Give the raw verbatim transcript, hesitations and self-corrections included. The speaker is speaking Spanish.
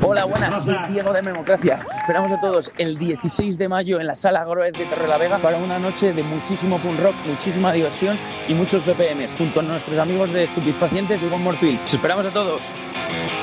Hola, buenas, soy Diego de Memocracia. Esperamos a todos el dieciséis de mayo en la Sala Groez de Torrelavega para una noche de muchísimo punk rock, muchísima diversión y muchos B P Ms, junto a nuestros amigos de Estupefacientes y One More Pill. Os esperamos a todos.